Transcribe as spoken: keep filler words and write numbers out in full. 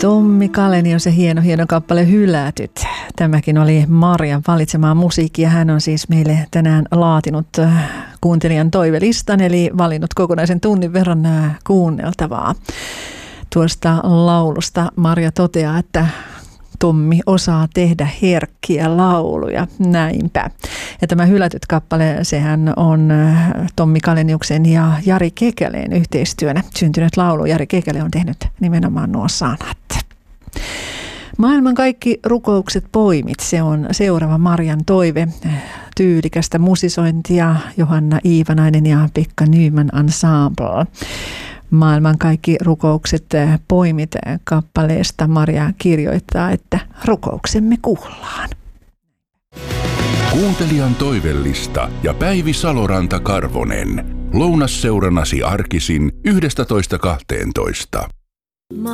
Tommi Kalenius ja hieno, hieno kappale Hylätyt. Tämäkin oli Marjan valitsemaa musiikkia. Hän on siis meille tänään laatinut kuuntelijan toivelistan, eli valinnut kokonaisen tunnin verran kuunneltavaa. Tuosta laulusta Marja toteaa, että Tommi osaa tehdä herkkiä lauluja, näinpä. Ja tämä Hylätyt kappale, sehän on Tommi Kaleniuksen ja Jari Kekäleen yhteistyönä syntynyt laulu. Jari Kekäle on tehnyt nimenomaan nuo sanat. Maailman kaikki rukoukset poimit, se on seuraava Marjan toive. Tyylikästä musisointia Johanna Iivanainen ja Pekka Nyman Ensemble. Maailman kaikki rukoukset poimit kappaleesta Marja kirjoittaa, että rukouksemme kuullaan. Kuuntelijan toivellista ja Päivi Saloranta Karvonen. Lounasseurannasi arkisin yhdestätoista kahteentoista.